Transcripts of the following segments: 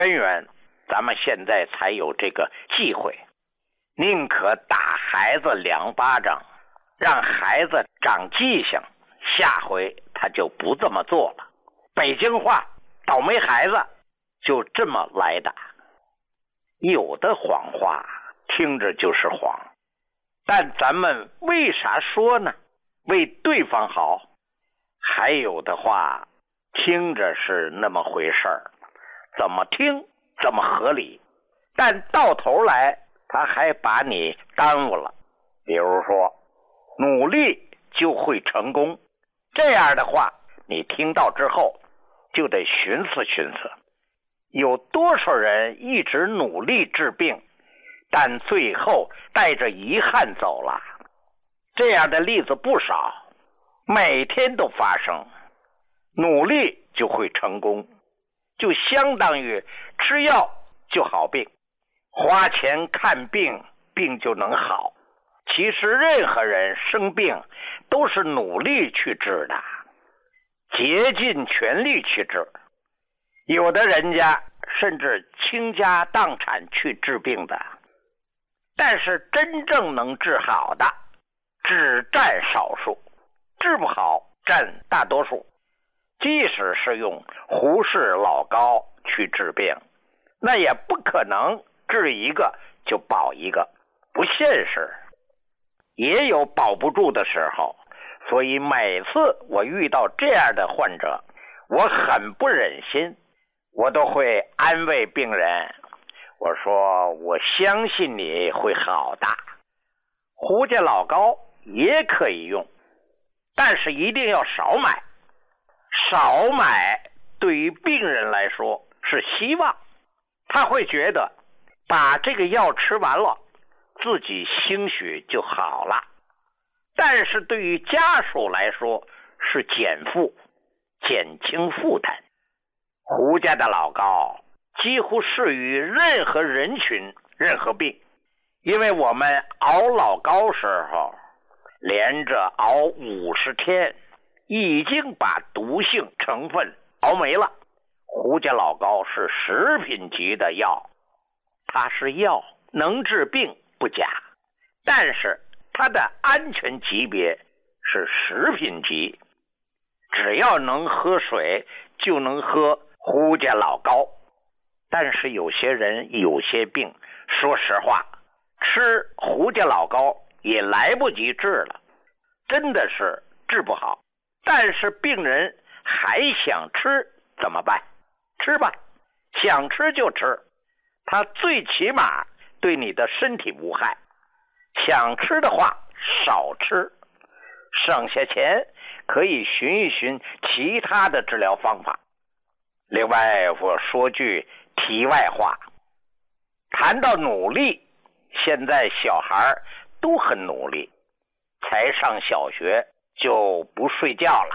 根源，咱们现在才有这个忌讳，宁可打孩子2巴掌，让孩子长记性，下回他就不这么做了。北京话倒霉孩子就这么来的。有的谎话听着就是谎，但咱们为啥说呢？为对方好。还有的话听着是那么回事儿，怎么听怎么合理，但到头来他还把你耽误了。比如说努力就会成功，这样的话你听到之后就得寻思寻思，有多少人一直努力治病，但最后带着遗憾走了？这样的例子不少，每天都发生。努力就会成功，就相当于吃药就好病，花钱看病，病就能好。其实任何人生病都是努力去治的，竭尽全力去治。有的人家甚至倾家荡产去治病的，但是真正能治好的只占少数，治不好占大多数。即使是用胡适老高去治病，那也不可能治一个就保一个，不现实。也有保不住的时候，所以每次我遇到这样的患者，我很不忍心，我都会安慰病人，我说我相信你会好的。胡家老高也可以用，但是一定要少买。少买对于病人来说是希望，他会觉得把这个药吃完了，自己兴许就好了。但是对于家属来说是减负，减轻负担。胡家的老高几乎适于任何人群任何病，因为我们熬老高时候连着熬50天，已经把毒性成分熬没了。胡家老高是食品级的药，它是药，能治病不假，但是它的安全级别是食品级，只要能喝水就能喝胡家老高。但是有些人有些病，说实话吃胡家老高也来不及治了，真的是治不好。但是病人还想吃怎么办？吃吧，想吃就吃，它最起码对你的身体无害。想吃的话少吃，省下钱可以寻一寻其他的治疗方法。另外我说句题外话，谈到努力，现在小孩都很努力，才上小学就不睡觉了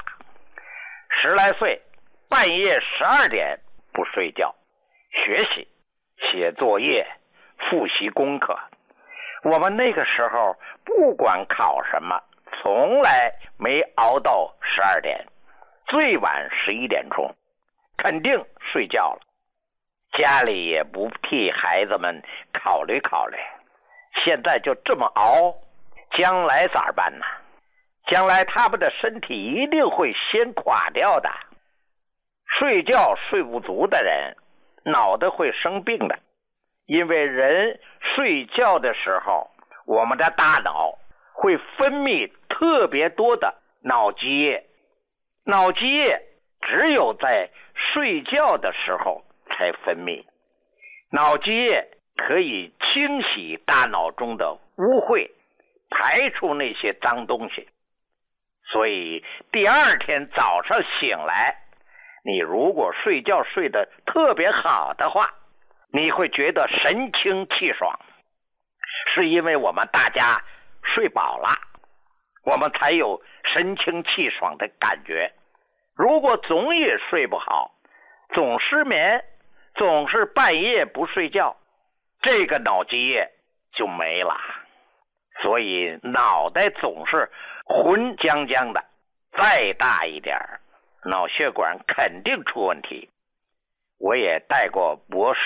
，10来岁半夜12点不睡觉，学习写作业复习功课。我们那个时候不管考什么，从来没熬到12点，最晚11点钟肯定睡觉了。家里也不替孩子们考虑考虑，现在就这么熬，将来咋办呢？将来他们的身体一定会先垮掉的。睡觉睡不足的人脑袋会生病的，因为人睡觉的时候，我们的大脑会分泌特别多的脑积液，脑积液只有在睡觉的时候才分泌。脑积液可以清洗大脑中的污秽，排出那些脏东西。所以第二天早上醒来，你如果睡觉睡得特别好的话，你会觉得神清气爽，是因为我们大家睡饱了，我们才有神清气爽的感觉。如果总也睡不好，总失眠，总是半夜不睡觉，这个脑积液就没了。所以脑袋总是浑浆浆的，再大一点脑血管肯定出问题。 我也带过博士